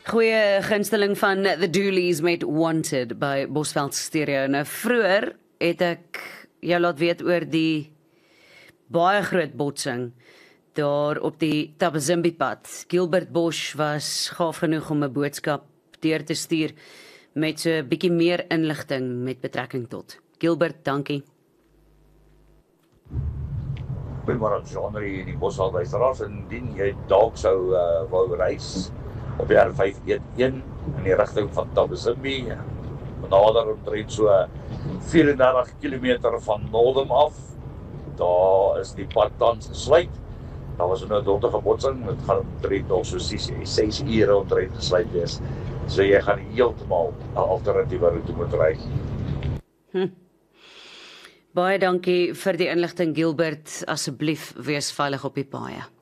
Goeie gunsteling van The Doolies met Wanted by Bosveld Stereo. Nou vroeër het ek jou laat weet oor die baie groot botsing daar op die Thabazimbi pad. Gilbert Bosch was gaaf genoeg om 'n boodskap deur te stuur met so 'n bietjie meer inligting met betrekking tot. Gilbert, dankie. Goeiemôre Jean-Marie in die Bosveld luisteraars, indien jy dalk sou wou reis op die R511 in die rigting van Thabazimbi, nader omtrent so 34 km van Northam af. Daar is die pad tans gesluit. Daar was 'n noodlottige botsing, dit gaan omtrent nog so 6 ure omtrent gesluit wees. So jy gaan heeltemal 'n alternatiewe roete moet ry. Baie dankie vir die inligting, Gilbert. Asseblief wees veilig op die paaie.